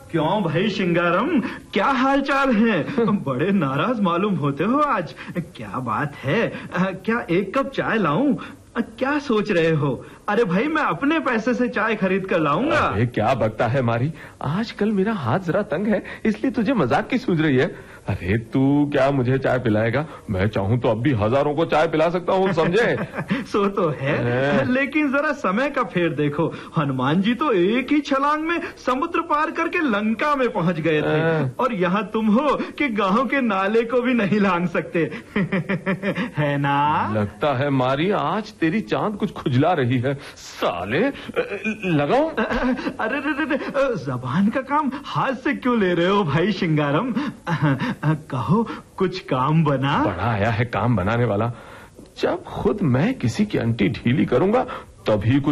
क्यों भाई शिंगारम, क्या हाल चाल है? बड़े नाराज मालूम होते हो आज। क्या बात है? क्या एक कप चाय लाऊं? क्या सोच रहे हो? अरे भाई, मैं अपने पैसे से चाय खरीद कर लाऊंगा। अरे क्या बकता है मारी, आजकल मेरा हाथ जरा तंग है, इसलिए तुझे मजाक की सूझ रही है। अरे तू क्या मुझे चाय पिलाएगा? मैं चाहूं तो अब भी हजारों को चाय पिला सकता हूं, समझे? सो तो है, लेकिन जरा समय का फेर देखो। हनुमान जी तो एक ही छलांग में समुद्र पार करके लंका में पहुंच गए थे, और यहाँ तुम हो कि गांव के नाले को भी नहीं लांग सकते। है ना? लगता है मारी आज तेरी चांद कुछ खुजला रही है। साले लगाओ। अरे जबान का काम हाथ से क्यों ले रहे हो भाई शिंगारम? कहो, कुछ काम बना। बड़ा आया है काम बनाने वाला। जब खुद मैं किसी की अंटी ढीली करूंगा तभी कुछ